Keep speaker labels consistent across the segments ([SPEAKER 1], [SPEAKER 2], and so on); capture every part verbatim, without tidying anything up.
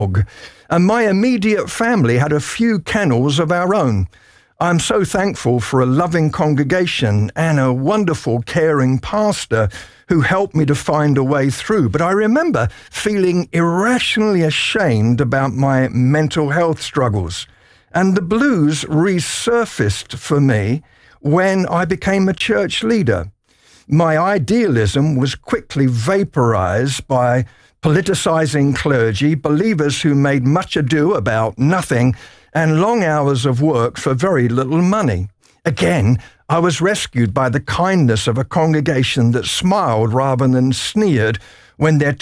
[SPEAKER 1] and my immediate family had a few kennels of our own. I'm so thankful for a loving congregation and a wonderful, caring pastor who helped me to find a way through. But I remember feeling irrationally ashamed about my mental health struggles. And the blues resurfaced for me when I became a church leader. My idealism was quickly vaporized by politicizing clergy, believers who made much ado about nothing, and long hours of work for very little money. Again, I was rescued by the kindness of a congregation that smiled rather than sneered when their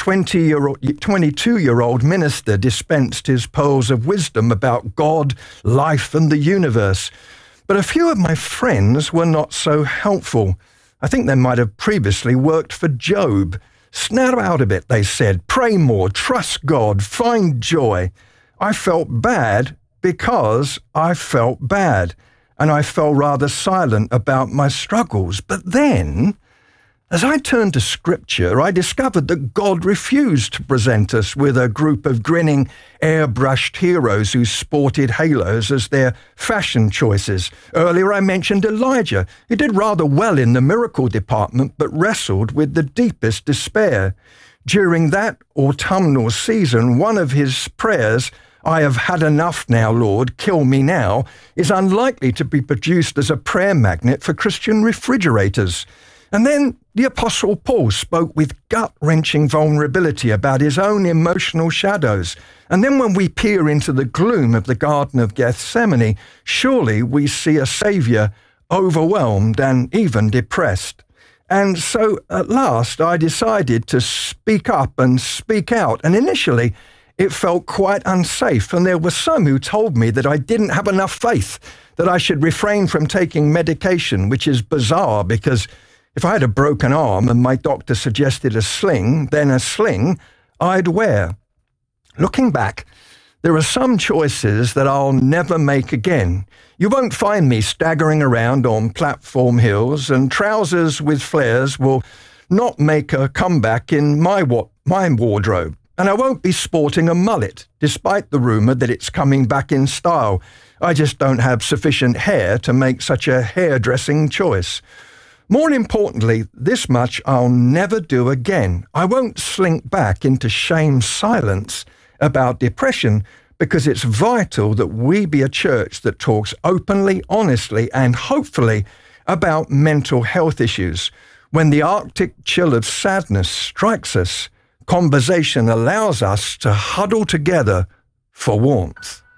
[SPEAKER 1] twenty-two-year-old minister dispensed his pearls of wisdom about God, life, and the universe. But a few of my friends were not so helpful. I think they might have previously worked for Job. Snap out a bit, they said. Pray more, trust God, find joy. I felt bad because I felt bad, and I felt rather silent about my struggles. But then, as I turned to Scripture, I discovered that God refused to present us with a group of grinning, airbrushed heroes who sported halos as their fashion choices. Earlier I mentioned Elijah. He did rather well in the miracle department, but wrestled with the deepest despair. During that autumnal season, one of his prayers, "I have had enough now, Lord, kill me now," is unlikely to be produced as a prayer magnet for Christian refrigerators. And then the Apostle Paul spoke with gut-wrenching vulnerability about his own emotional shadows. And then when we peer into the gloom of the Garden of Gethsemane, surely we see a Saviour overwhelmed and even depressed. And so at last I decided to speak up and speak out. And initially it felt quite unsafe. And there were some who told me that I didn't have enough faith, that I should refrain from taking medication, which is bizarre because if I had a broken arm and my doctor suggested a sling, then a sling I'd wear. Looking back, there are some choices that I'll never make again. You won't find me staggering around on platform hills, and trousers with flares will not make a comeback in my, wa- my wardrobe. And I won't be sporting a mullet, despite the rumour that it's coming back in style. I just don't have sufficient hair to make such a hairdressing choice. More importantly, this much I'll never do again. I won't slink back into shame silence about depression, because it's vital that we be a church that talks openly, honestly, and hopefully about mental health issues. When the Arctic chill of sadness strikes us, conversation allows us to huddle together for warmth.